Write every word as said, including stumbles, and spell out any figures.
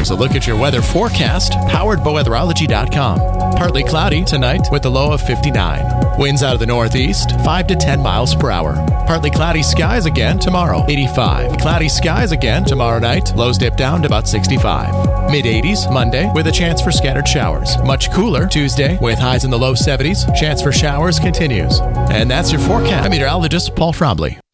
Here's a look at your weather forecast, powered by weatherology dot com. Partly cloudy tonight with a low of fifty-nine. Winds out of the northeast, five to ten miles per hour. Partly cloudy skies again tomorrow, eighty-five. Cloudy skies again tomorrow night, lows dip down to about sixty-five. mid eighties Monday with a chance for scattered showers. Much cooler Tuesday with highs in the low seventies. Chance for showers continues. And that's your forecast. I'm meteorologist Paul Trombley.